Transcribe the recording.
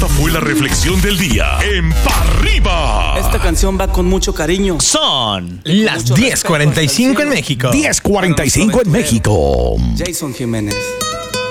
Esta fue la reflexión del día en Pa' Arriba. Esta canción va con mucho cariño. Son las 10:45 en México. 10:45 en México. Jason Jiménez.